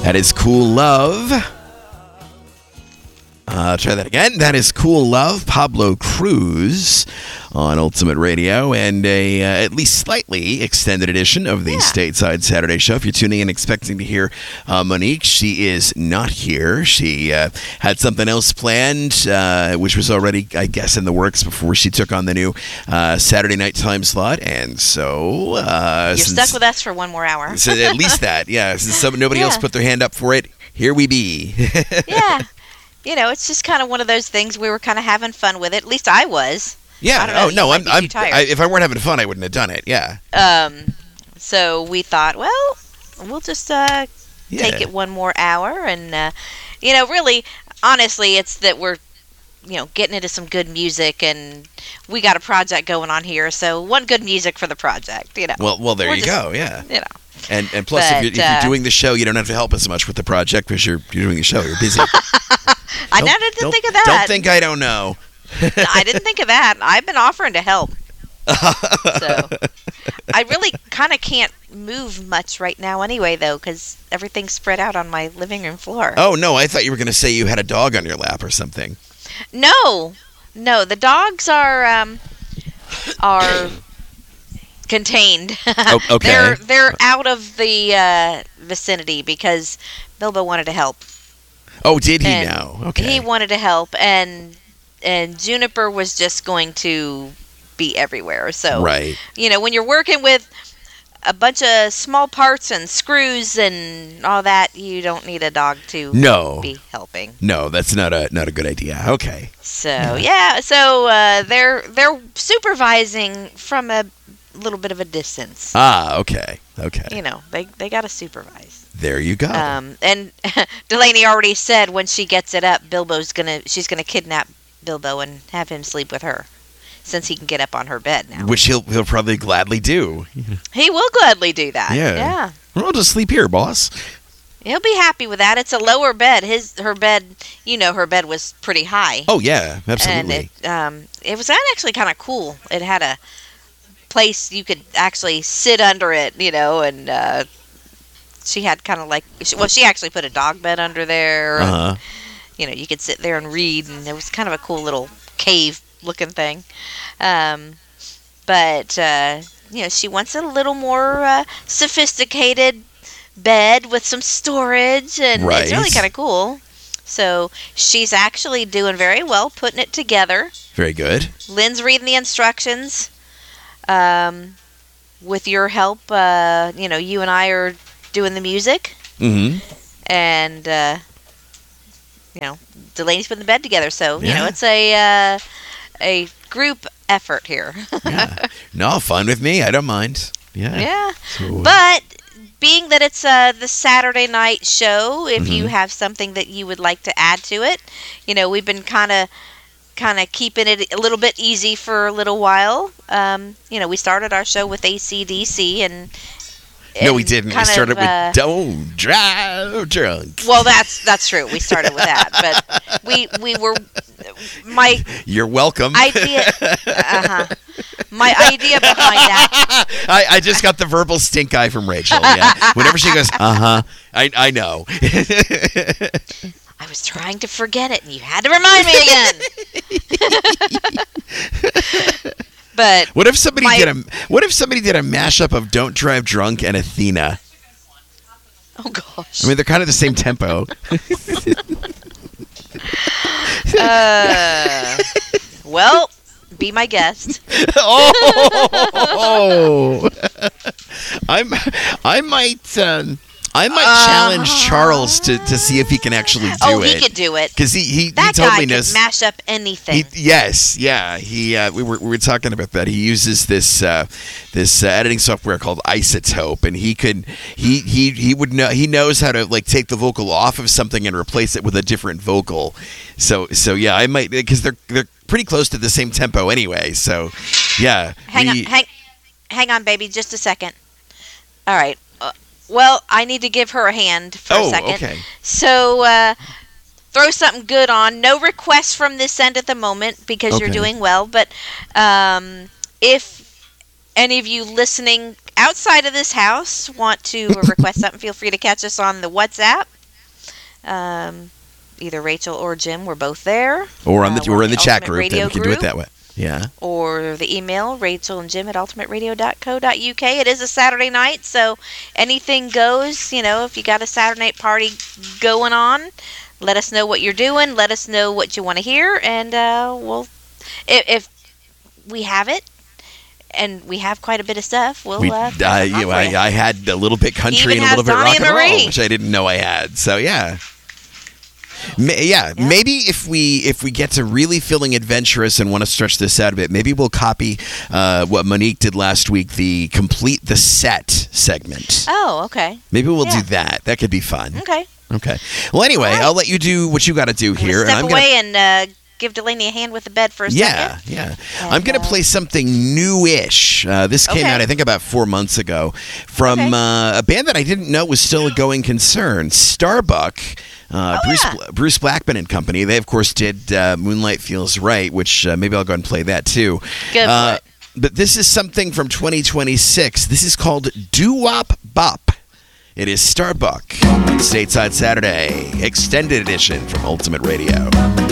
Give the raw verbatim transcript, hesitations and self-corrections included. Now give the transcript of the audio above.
That is Cool Love. Uh, try that again. That is Cool Love, Pablo Cruz on Ultimate Radio, and a uh, at least slightly extended edition of the yeah. Stateside Saturday Show. If you're tuning in expecting to hear uh, Monique, she is not here. She uh, had something else planned, uh, which was already, I guess, in the works before she took on the new uh, Saturday night time slot, and so... Uh, you're since, stuck with us for one more hour. So at least that, yeah. Since some, nobody yeah. else put their hand up for it, here we be. yeah. You know, it's just kind of one of those things. We were kind of having fun with it. At least I was. Yeah. I don't know, oh no, I'm. I'm I, if I weren't having fun, I wouldn't have done it. Yeah. Um. So we thought, well, we'll just uh, yeah. take it one more hour, and uh, you know, really, honestly, it's that we're, you know, getting into some good music, and we got a project going on here, so one good music for the project. You know. Well, well, there we're you just, go. Yeah. You know. And and plus, but, if, you're, if uh, you're doing the show, you don't have to help us much with the project because you're you're doing the show. You're busy. I never didn't think of that. Don't think I don't know. I didn't think of that. I've been offering to help. So I really kind of can't move much right now anyway, though, because everything's spread out on my living room floor. Oh, no. I thought you were going to say you had a dog on your lap or something. No. No. The dogs are um, are contained. Oh, okay. They're, they're out of the uh, vicinity because Bilbo wanted to help. Oh, did he and now? Okay. He wanted to help, and and Juniper was just going to be everywhere. So, right. you know, when you're working with a bunch of small parts and screws and all that, you don't need a dog to no. be helping. No, that's not a not a good idea. Okay. So yeah, yeah so uh, they're they're supervising from a little bit of a distance. Ah, okay, okay. You know, they they got to supervise. There you go. Um, and Delaney already said when she gets it up, Bilbo's gonna she's gonna kidnap Bilbo and have him sleep with her, since he can get up on her bed now. Which he'll he'll probably gladly do. He will gladly do that. Yeah. Yeah. Well, I'll just sleep here, boss. He'll be happy with that. It's a lower bed. His her bed, you know, her bed was pretty high. Oh yeah, absolutely. And it um it was actually kind of cool. It had a place you could actually sit under it, you know, and uh, she had kind of like well, she actually put a dog bed under there. Uh-huh. And, you know, you could sit there and read, and it was kind of a cool little cave-looking thing. Um, but uh, you know, she wants a little more uh, sophisticated bed with some storage, and right. it's really kind of cool. So she's actually doing very well putting it together. Very good. Lynn's reading the instructions. Um, with your help, uh, you know, you and I are doing the music. Mm-hmm. And, uh, you know, Delaney's putting the bed together. So, yeah. you know, it's a, uh, a group effort here. Yeah. No, fun with me. I don't mind. Yeah. Yeah. So, but being that it's uh, the Saturday night show, if mm-hmm. you have something that you would like to add to it, you know, we've been kind of kind of keeping it a little bit easy for a little while. Um, you know, we started our show with A C D C and... No, we didn't. We started of, uh, with Don't Drive Drunk. Well, that's that's true. We started with that, but we we were my. You're welcome. Idea. Uh-huh. My idea behind that. I, I just got the verbal stink eye from Rachel. Yeah. Whenever she goes, uh huh, I I know. I was trying to forget it, and you had to remind me again. But what if somebody my, did a what if somebody did a mashup of Don't Drive Drunk and Athena? Oh gosh. I mean, they're kind of the same tempo. uh, well, be my guest. Oh, I'm I might um, I might uh, challenge Charles to, to see if he can actually do oh, it. Oh, he could do it. Because he, he, that he told guy me can this. mash up anything. He, yes, yeah. He uh, we were we were talking about that. He uses this uh, this uh, editing software called Isotope, and he could he, he he would know he knows how to like take the vocal off of something and replace it with a different vocal. So so yeah, I might because they're they're pretty close to the same tempo anyway. So yeah. Hang we, on, hang, hang on, baby, just a second. All right. Well, I need to give her a hand for oh, a second. Okay. So, uh, throw something good on. No requests from this end at the moment because okay. you're doing well. But um, if any of you listening outside of this house want to request something, feel free to catch us on the WhatsApp. Um, either Rachel or Jim were both there. Or on the uh, or in the chat Ultimate group. Radio Then we can do group. it that way. Yeah. Or the email, Rachel and Jim at ultimate radio dot co dot uk. It is a Saturday night, so anything goes. You know, if you got a Saturday night party going on, let us know what you're doing. Let us know what you want to hear, and uh, we'll if, if we have it, and we have quite a bit of stuff, we'll. We, Uh, uh, you know, I, I had a little bit country and a little bit rock and roll, which I didn't know I had. So yeah. Ma- yeah, Yeah. maybe if we if we get to really feeling adventurous and want to stretch this out a bit, maybe we'll copy uh, what Monique did last week, the complete the set segment. Oh, okay. Maybe we'll Yeah. do that. That could be fun. Okay. Okay. Well, anyway, All right. I'll let you do what you got to do I'm gonna here, step and I'm away gonna. and uh, give Delaney a hand with the bed for a Yeah, second. yeah. And, I'm going to uh, play something new-ish. Uh, this came Okay. out, I think, about four months ago from Okay. uh, a band that I didn't know was still a going concern, Starbuck. Uh, Oh, Bruce yeah. Bla- Bruce Blackman and Company. They, of course, did uh, Moonlight Feels Right, which uh, maybe I'll go and play that, too. Go for Uh, it. But this is something from twenty twenty-six. This is called Doo-Wop Bop. It is Starbuck on Stateside Saturday, extended edition from Ultimate Radio.